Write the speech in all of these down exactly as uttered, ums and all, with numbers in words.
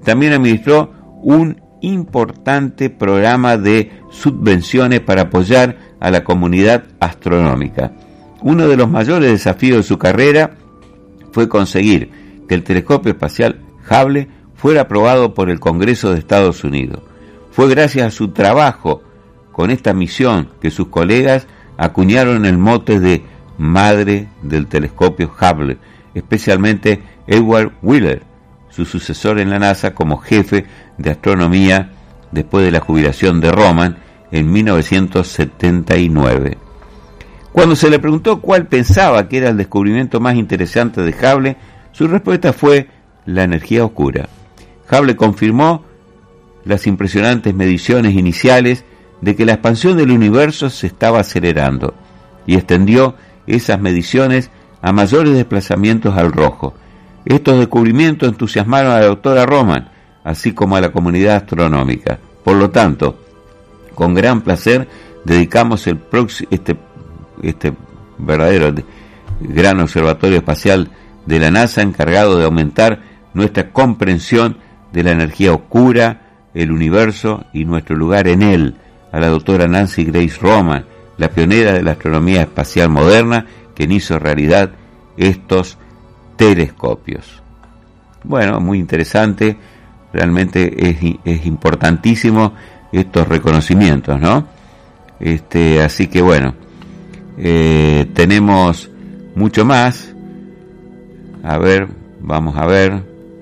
También administró un importante programa de subvenciones para apoyar a la comunidad astronómica. Uno de los mayores desafíos de su carrera fue conseguir que el telescopio espacial Hubble fuera aprobado por el Congreso de Estados Unidos. Fue gracias a su trabajo con esta misión que sus colegas acuñaron el mote de madre del telescopio Hubble, especialmente Edward Wheeler, su sucesor en la NASA como jefe de astronomía después de la jubilación de Roman en mil novecientos setenta y nueve. Cuando se le preguntó cuál pensaba que era el descubrimiento más interesante de Hubble, su respuesta fue la energía oscura. Hubble confirmó las impresionantes mediciones iniciales de que la expansión del universo se estaba acelerando y extendió esas mediciones a mayores desplazamientos al rojo. Estos descubrimientos entusiasmaron a la doctora Roman, así como a la comunidad astronómica. Por lo tanto, con gran placer dedicamos el proxi- este, este verdadero gran observatorio espacial de la NASA encargado de aumentar nuestra comprensión de la energía oscura, el universo y nuestro lugar en él, a la doctora Nancy Grace Roman, la pionera de la astronomía espacial moderna, quien hizo realidad estos telescopios. Bueno, muy interesante, realmente es, es importantísimo estos reconocimientos, ¿no? Este, así que bueno, eh, tenemos mucho más. A ver, vamos a ver.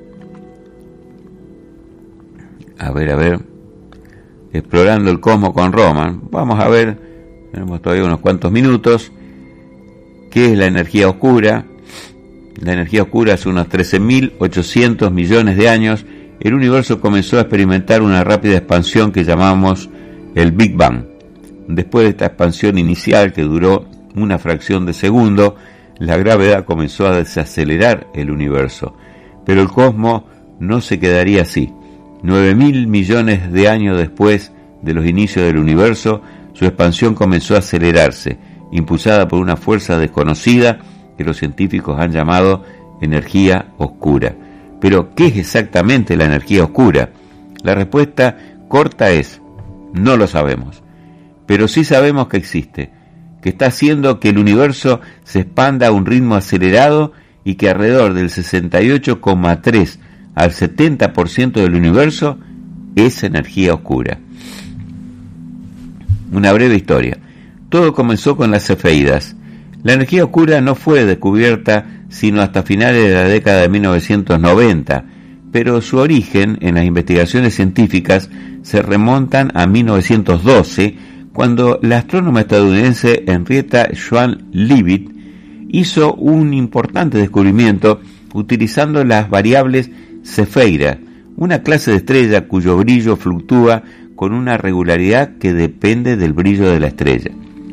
A ver, a ver. Explorando el cosmos con Roman. Vamos a ver, tenemos todavía unos cuantos minutos. ¿Qué es la energía oscura? La energía oscura hace unos trece mil ochocientos millones de años. El universo comenzó a experimentar una rápida expansión que llamamos el Big Bang. Después de esta expansión inicial, que duró una fracción de segundo, la gravedad comenzó a desacelerar el universo. Pero el cosmos no se quedaría así. nueve mil millones de años después de los inicios del universo, su expansión comenzó a acelerarse, impulsada por una fuerza desconocida que los científicos han llamado energía oscura. Pero, ¿qué es exactamente la energía oscura? La respuesta corta es: no lo sabemos. Pero sí sabemos que existe, que está haciendo que el universo se expanda a un ritmo acelerado y que alrededor del sesenta y ocho coma tres al setenta por ciento del universo es energía oscura. Una breve historia. Todo comenzó con las cefeidas. La energía oscura no fue descubierta sino hasta finales de la década de mil novecientos noventa, pero su origen en las investigaciones científicas se remontan a mil novecientos doce, cuando la astrónoma estadounidense Henrietta Swan Leavitt hizo un importante descubrimiento utilizando las variables cefeidas, una clase de estrella cuyo brillo fluctúa con una regularidad que depende del brillo de la estrella.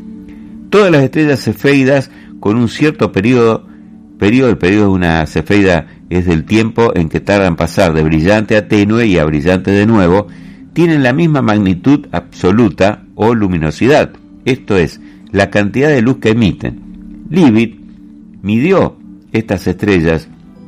Todas las estrellas cefeidas con un cierto periodo, periodo, el periodo de una cefeida es del tiempo en que tardan en pasar de brillante a tenue y a brillante de nuevo, tienen la misma magnitud absoluta o luminosidad, esto es, la cantidad de luz que emiten. Leavitt midió estas estrellas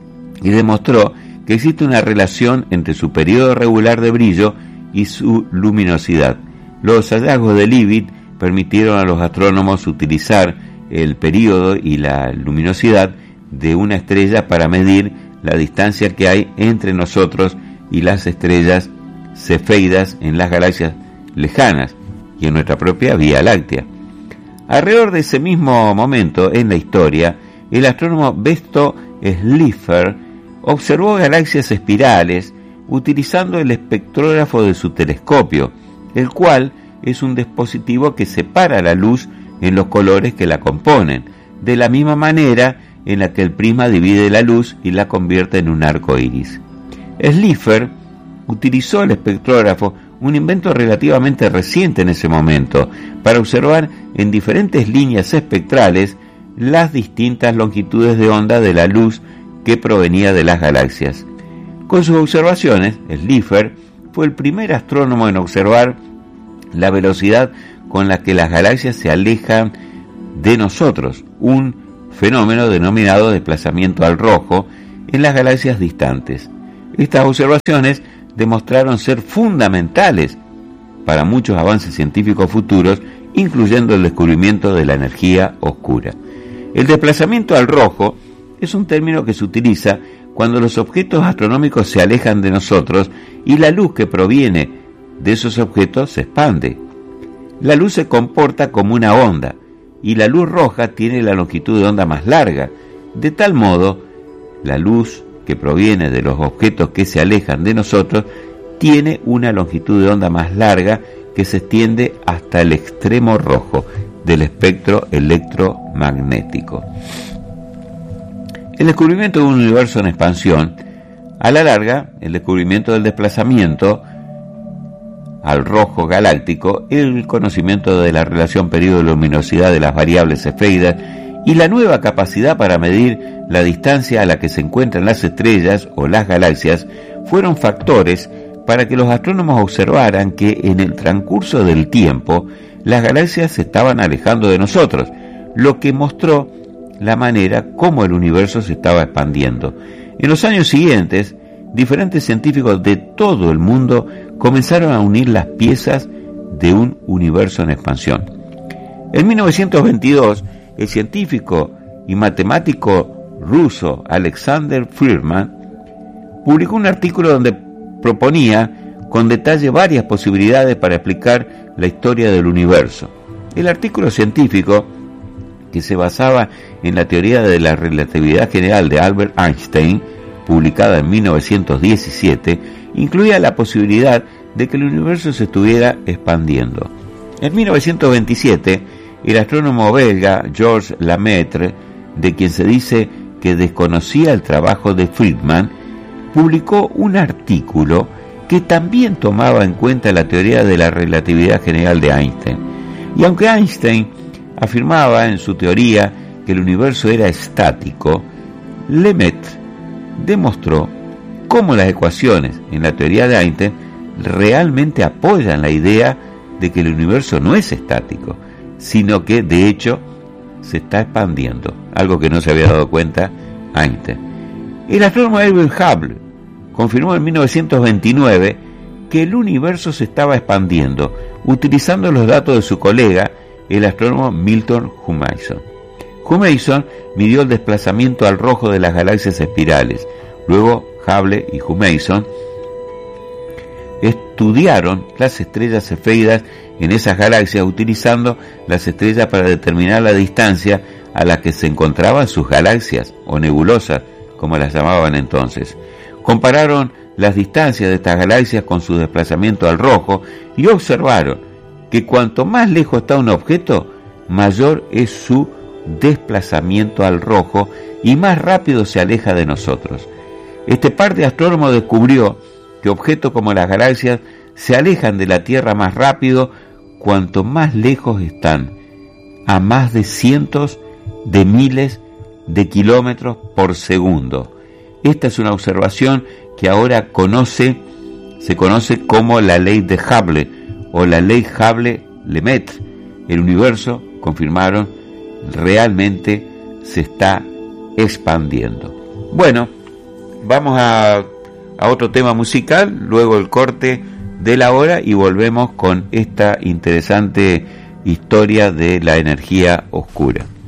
y demostró que existe una relación entre su periodo regular de brillo y su luminosidad. Los hallazgos de Leavitt permitieron a los astrónomos utilizar el periodo y la luminosidad de una estrella para medir la distancia que hay entre nosotros y las estrellas cefeidas en las galaxias lejanas y en nuestra propia Vía Láctea. Alrededor de ese mismo momento en la historia, el astrónomo Besto Slipher observó galaxias espirales utilizando el espectrógrafo de su telescopio, el cual es un dispositivo que separa la luz en los colores que la componen, de la misma manera en la que el prisma divide la luz y la convierte en un arco iris. Slipher utilizó el espectrógrafo, un invento relativamente reciente en ese momento, para observar en diferentes líneas espectrales las distintas longitudes de onda de la luz que provenía de las galaxias. Con sus observaciones, Slipher fue el primer astrónomo en observar la velocidad con la que las galaxias se alejan de nosotros, un fenómeno denominado desplazamiento al rojo en las galaxias distantes. Estas observaciones demostraron ser fundamentales para muchos avances científicos futuros, incluyendo el descubrimiento de la energía oscura. El desplazamiento al rojo es un término que se utiliza cuando los objetos astronómicos se alejan de nosotros y la luz que proviene de esos objetos se expande. La luz se comporta como una onda y la luz roja tiene la longitud de onda más larga. De tal modo, la luz que proviene de los objetos que se alejan de nosotros tiene una longitud de onda más larga que se extiende hasta el extremo rojo del espectro electromagnético. El descubrimiento de un universo en expansión, a la larga, el descubrimiento del desplazamiento al rojo galáctico, el conocimiento de la relación período-luminosidad de las variables cefeidas y la nueva capacidad para medir la distancia a la que se encuentran las estrellas o las galaxias fueron factores para que los astrónomos observaran que en el transcurso del tiempo las galaxias se estaban alejando de nosotros, lo que mostró la manera como el universo se estaba expandiendo. En los años siguientes, diferentes científicos de todo el mundo comenzaron a unir las piezas de un universo en expansión. En mil novecientos veintidós, el científico y matemático ruso Alexander Friedman publicó un artículo donde proponía con detalle varias posibilidades para explicar la historia del universo. El artículo científico, que se basaba en la teoría de la relatividad general de Albert Einstein, publicada en mil novecientos diecisiete, incluía la posibilidad de que el universo se estuviera expandiendo. En mil novecientos veintisiete, el astrónomo belga Georges Lemaitre, de quien se dice que desconocía el trabajo de Friedman, publicó un artículo que también tomaba en cuenta la teoría de la relatividad general de Einstein. Y aunque Einstein afirmaba en su teoría que el universo era estático, Lemaitre demostró cómo las ecuaciones en la teoría de Einstein realmente apoyan la idea de que el universo no es estático, sino que de hecho se está expandiendo, algo que no se había dado cuenta Einstein. El astrónomo Edwin Hubble confirmó en mil novecientos veintinueve que el universo se estaba expandiendo, utilizando los datos de su colega, el astrónomo Milton Humason. Humason midió el desplazamiento al rojo de las galaxias espirales. Luego Hubble y Humason estudiaron las estrellas cefeidas en esas galaxias, utilizando las estrellas para determinar la distancia a la que se encontraban sus galaxias, o nebulosas, como las llamaban entonces. Compararon las distancias de estas galaxias con su desplazamiento al rojo y observaron que cuanto más lejos está un objeto, mayor es su desplazamiento al rojo y más rápido se aleja de nosotros. Este par de astrónomos descubrió que objetos como las galaxias se alejan de la Tierra más rápido cuanto más lejos están, a más de cientos de miles de kilómetros por segundo. Esta es una observación que ahora conoce, se conoce como la ley de Hubble o la ley Hubble-Lemaitre. El universo, confirmaron, realmente se está expandiendo. Bueno, vamos a, a otro tema musical, luego el corte de la hora y volvemos con esta interesante historia de la energía oscura.